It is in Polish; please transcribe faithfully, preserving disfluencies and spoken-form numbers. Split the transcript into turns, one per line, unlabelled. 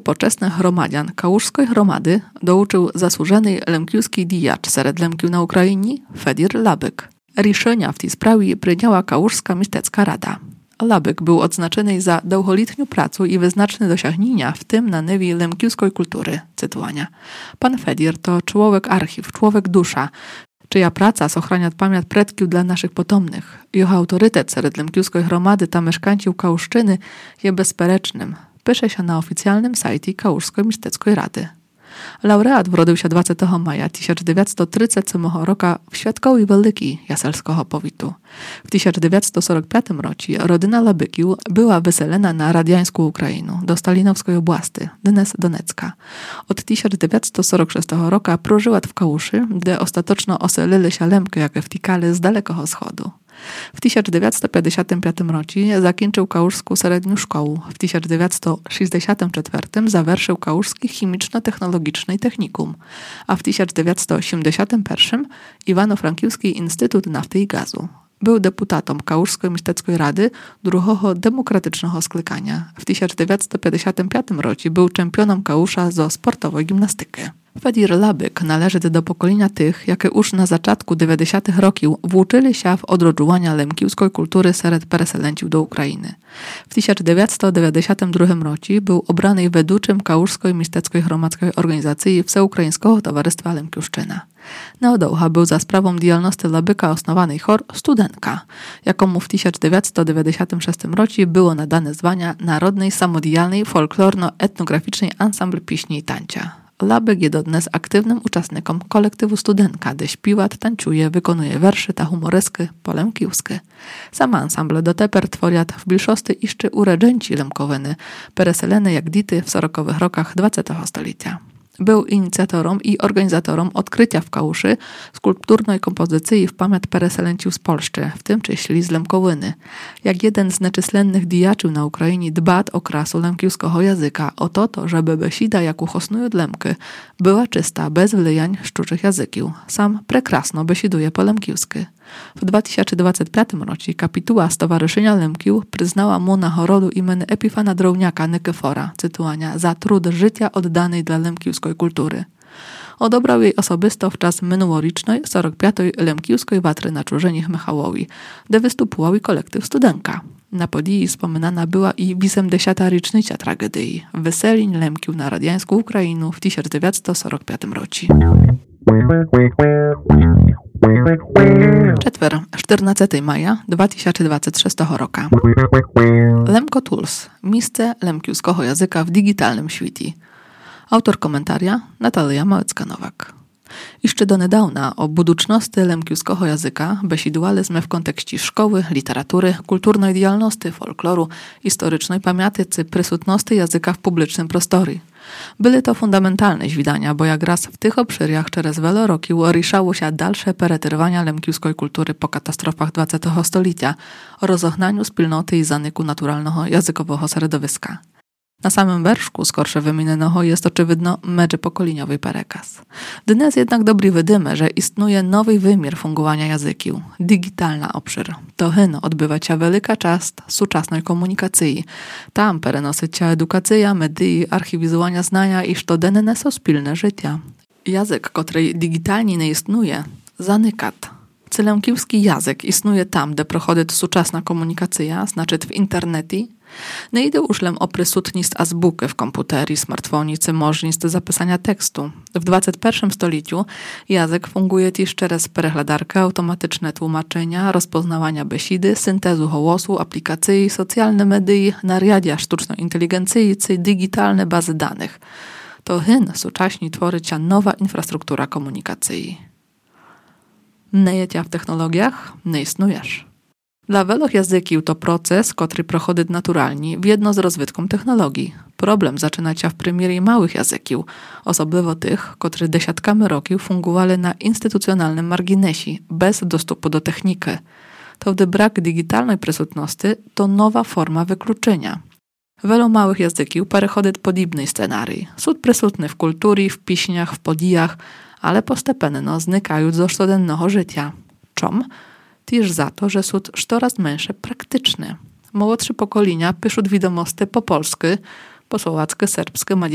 почесних громадян Калужської громади долучив заслужений лемківський діяч серед лемків на Україні Федір Лабик. Рішення в тій справі прийняла Калужська містецька рада. Лабик był odznaczony za długoletnią pracę i wyznaczne dosięgnięcia, w tym na niwie lemkiewskiej kultury. Cytowania. Pan Fedir to człowiek archiw, człowiek dusza, czyja praca ochrania pamięć predków dla naszych potomnych. Jego autorytet wśród lemkiewskiej gromady ta mieszkańców Kałużczyny jest bezperecznym. Pisze się na oficjalnym sajcie Kałużskiej Misteckiej Rady. Laureat wrodził się dwudziestego maja tysiąc dziewięćset trzydziestego siódmego roku w Świadkowi Wielki Jaselskiego powitu. W tysiąc dziewięćset czterdziestym piątym roku rodzina Labykił była wyselena na radiańską Ukrainę, do Stalinowskiej oblasti, dnes Donecka. Od tysiąc dziewięćset czterdziestego szóstego roku prożyła w Kałuszy, gdzie ostatecznie oselili się Lemki, jakie wtykali z Dalekiego Wschodu. W tysiąc dziewięćset pięćdziesiątym piątym roku zakończył Kałużską średnią szkołę. W tysiąc dziewięćset sześćdziesiątym czwartym zaвершив Kałużski chemiczno-technologiczny technikum, a w tysiąc dziewięćset osiemdziesiątym pierwszym Iwano-Frankiewski Instytut Nafty i Gazu. Był deputatem Kałużskiej Misteckiej Rady drugiego demokratycznego sklekania. W tysiąc dziewięćset pięćdziesiątym piątym roku był czempionem Kałusza ze sportowej gimnastyki. Fedir Labyk należy do pokolenia tych, jakie już na zaczatku dziewięćdziesiątych roków włóczyli się w odrodzenia lemkiewskiej kultury wśród pereselentów do Ukrainy. W tysiąc dziewięćset dziewięćdziesiątym drugim roku był obrany weduczym Kałużskiej Misteckiej Gromadzkiej Organizacji Wszeukraińskiego Towarzystwa Lemkiewszczyna. Na odoucha był za sprawą działalności Labyka osnowany chór Studenka, jakomu w tysiąc dziewięćset dziewięćdziesiątym szóstym roku było nadane zwania Narodnej Samodzielnej Folklorno-Etnograficznej Ansambl Pieśni i Tańca. Labyk jest dnes aktywnym uczestnikiem kolektywu Studenka, gdzie śpiewa, tańczuje, wykonuje werszy ta humoresky po lemkiewsku. Sam ansambl doteper tworiat w bliższosty iszczy uredzenci lemkowyny, pereseleny jak dity w sorokowych rokach dwudziestego stulecia. Był inicjatorem i organizatorem odkrycia w Kałuszy skulpturnej kompozycji w pamięć pereselentów z Polszczy, w tym czyśli z Lemkowyny. Jak jeden z nieczyslennych dijaczów na Ukrainie dba o krasu lemkiewskiego języka, o to, to żeby besida, jak uchosnują Lemky, była czysta, bez wlejań szczuczych języków. Sam prekrasno besiduje po lemkiewsku. W dwa tysiące dwudziestym piątym roku kapituła Stowarzyszenia Lemkiów przyznała mu nagrodę imienia Epifana Drowniaka Nykefora, cytowania, za trud życia oddanej dla lemkiewskiej kultury. Odebrał jej osobisto w czas minulorocznej, czterdziestej piątej lemkiewskiej watry na Czurzenich Michałowi, gdzie występował i kolektyw Studenka. Na podii wspominana była i osiemdziesiąta rocznica tragedii, wyseliń Lemkiów na radiańską Ukrainę w tysiąc dziewięćset czterdziestym piątym roku. Czetwer, czternastego maja dwa tysiące dwudziestego szóstego roku. Lemko Tools, miejsce lemkiewskiego języka w digitalnym świecie. Autor komentaria Natalia Małecka-Nowak. Jeszcze donedawna o buduczności lemkiewskiego języka besidowaliśmy w kontekście szkoły, literatury, kulturnej działalności, folkloru, historycznej pamiątki, prysutności języka w publicznym prostorze. Były to fundamentalne zwidania, bo jak raz w tych obszarach przez wiele roków riszało się dalsze peretyrowania lemkiewskiej kultury po katastrofach dwudziestego stulecia o rozognaniu wspólnoty i zanyku naturalnego językowego środowiska. Na samym werszku skorsze wymienionego jest oczywidno międzypokoleniowy perekaz. Dnes jednak dobry widzimy, że istnieje nowy wymiar fungowania języków, digitalna obszar. To hyn odbywa się wielka część współczesnej komunikacji. Tam perenosi się edukacja, media, archiwizowania znania i codzienne są wspólne życia. Język, który digitalnie nie istnieje, zanikat. Lemkiewski język istnieje tam, gdzie prochodzi współczesna komunikacja, znaczy w internecie. Nie idę użlem o prysutnost azbuki w komputerii, smartfonie czy możliwość zapisania tekstu. W dwudziestym pierwszym stuleciu język funguje też przez przeglądarkę, automatyczne tłumaczenia, rozpoznawania besidy, syntezu głosu, aplikacji, socjalne media, narzędzia sztucznej inteligencji czy digitalne bazy danych. To hyn współcześnie tworzy się nowa infrastruktura komunikacji. Nie jecia w technologiach, nie istniejesz. Dla wielu języków to proces, który prochodzi naturalnie w jedno z rozwitką technologii. Problem zaczyna się w premierie małych języków, osobliwo tych, które dziesiątkami roków fungowali na instytucjonalnym marginesie, bez dostępu do techniki. To gdy brak digitalnej prysutności to nowa forma wykluczenia. Wielu małych języków przechodzi podobny scenariusz. Są prysutny w kulturze, w piśniach, w podijach, ale postepенно znikają ze codziennego życia. Czom? Też za to, że są coraz mniejsze praktyczne. Młodsze pokolenia piszą wiadomości po polsku, po słowacku, serbsku,